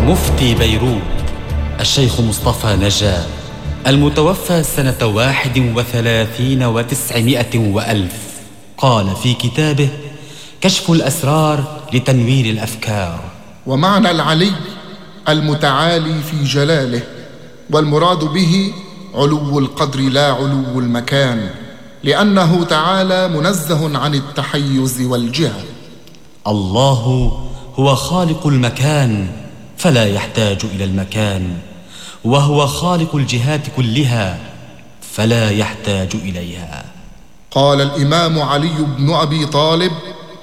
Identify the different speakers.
Speaker 1: مفتي بيروت الشيخ مصطفى نجا المتوفى سنة 31 و900 وألف قال في كتابه كشف الأسرار لتنوير الأفكار:
Speaker 2: ومعنى العلي المتعالي في جلاله، والمراد به علو القدر لا علو المكان، لأنه تعالى منزه عن التحيز والجهة.
Speaker 1: الله هو خالق المكان فلا يحتاج إلى المكان، وهو خالق الجهات كلها فلا يحتاج إليها.
Speaker 2: قال الإمام علي بن أبي طالب: